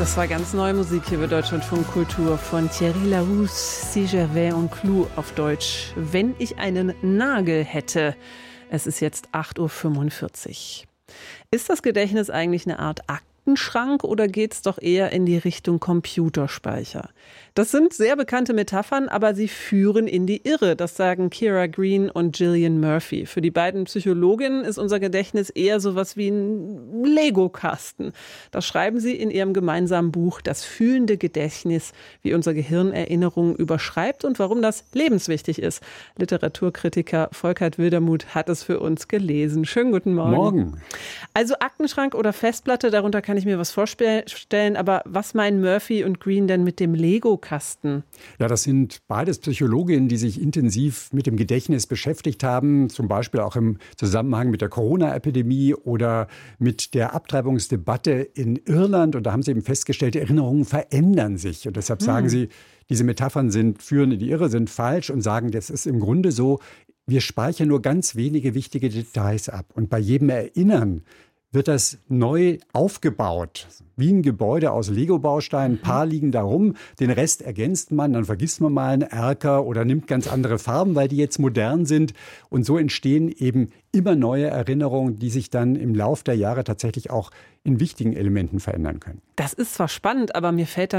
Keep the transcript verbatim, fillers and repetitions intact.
Das war ganz neue Musik hier bei Deutschlandfunk Kultur von Thierry Larousse, Si j'avais un clou auf Deutsch. Wenn ich einen Nagel hätte. Es ist jetzt acht Uhr fünfundvierzig. Ist das Gedächtnis eigentlich eine Art Aktenschrank oder geht es doch eher in die Richtung Computerspeicher? Das sind sehr bekannte Metaphern, aber sie führen in die Irre. Das sagen Kira Green und Gillian Murphy. Für die beiden Psychologinnen ist unser Gedächtnis eher sowas wie ein Lego-Kasten. Das schreiben sie in ihrem gemeinsamen Buch Das fühlende Gedächtnis, wie unser Gehirn Erinnerungen überschreibt und warum das lebenswichtig ist. Literaturkritiker Volkert Wildermuth hat es für uns gelesen. Schönen guten Morgen. Morgen. Also Aktenschrank oder Festplatte, darunter kann ich mir was vorstellen. Aber was meinen Murphy und Green denn mit dem Lego-Kasten? Ja, das sind beides Psychologinnen, die sich intensiv mit dem Gedächtnis beschäftigt haben, zum Beispiel auch im Zusammenhang mit der Corona-Epidemie oder mit der Abtreibungsdebatte in Irland. Und da haben sie eben festgestellt, Erinnerungen verändern sich. Und deshalb hm. sagen sie, diese Metaphern sind, führen in die Irre, sind falsch und sagen, das ist im Grunde so, wir speichern nur ganz wenige wichtige Details ab. Und bei jedem Erinnern wird das neu aufgebaut, wie ein Gebäude aus Lego-Bausteinen. Ein paar liegen da rum, den Rest ergänzt man, dann vergisst man mal einen Erker oder nimmt ganz andere Farben, weil die jetzt modern sind. Und so entstehen eben immer neue Erinnerungen, die sich dann im Lauf der Jahre tatsächlich auch in wichtigen Elementen verändern können. Das ist zwar spannend, aber mir fällt